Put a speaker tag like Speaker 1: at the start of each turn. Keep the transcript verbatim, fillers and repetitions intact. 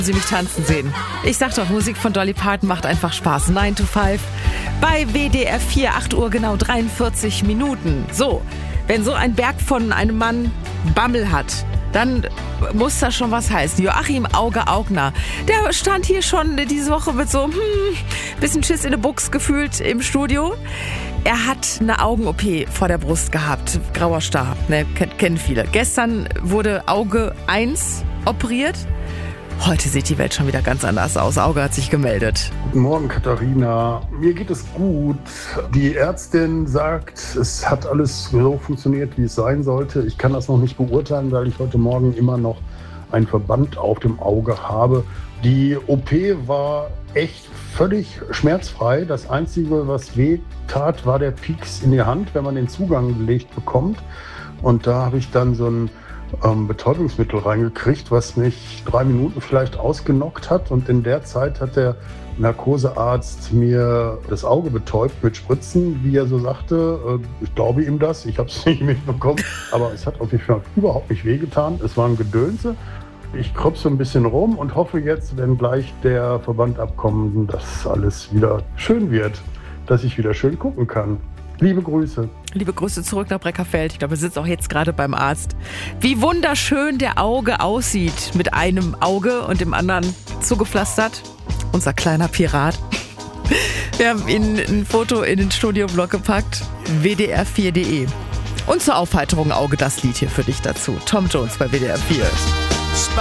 Speaker 1: Sie mich tanzen sehen. Ich sag doch, Musik von Dolly Parton macht einfach Spaß. neun to five bei W D R vier, acht Uhr genau dreiundvierzig Minuten. So, wenn so ein Berg von einem Mann Bammel hat, dann muss das schon was heißen. Joachim Auge-Augner, der stand hier schon diese Woche mit so hm, bisschen Schiss in der Buchs gefühlt im Studio. Er hat eine Augen-O P vor der Brust gehabt. Grauer Star, ne, kennen viele. Gestern wurde Auge eins operiert. Heute sieht die Welt schon wieder ganz anders aus. Auge hat sich gemeldet.
Speaker 2: Guten Morgen, Katharina. Mir geht es gut. Die Ärztin sagt, es hat alles so funktioniert, wie es sein sollte. Ich kann das noch nicht beurteilen, weil ich heute Morgen immer noch einen Verband auf dem Auge habe. Die O P war echt völlig schmerzfrei. Das Einzige, was weh tat, war der Pieks in die Hand, wenn man den Zugang gelegt bekommt. Und da habe ich dann so ein ähm, Betäubungsmittel reingekriegt, was mich drei Minuten vielleicht ausgenockt hat. Und in der Zeit hat der Narkosearzt mir das Auge betäubt mit Spritzen, wie er so sagte. Ich glaube ihm das, ich habe es nicht mitbekommen. Aber es hat auf jeden Fall überhaupt nicht wehgetan. Es waren Gedönse. Ich kröpse ein bisschen rum und hoffe jetzt, wenn gleich der Verband abkommt, dass alles wieder schön wird, dass ich wieder schön gucken kann. Liebe Grüße.
Speaker 1: Liebe Grüße zurück nach Breckerfeld. Ich glaube, er sitzt auch jetzt gerade beim Arzt. Wie wunderschön der Auge aussieht. Mit einem Auge und dem anderen zugepflastert. Unser kleiner Pirat. Wir haben Ihnen ein Foto in den Studioblog gepackt. W D R vier punkt de. Und zur Aufheiterung Auge das Lied hier für dich dazu. Tom Jones bei W D R vier.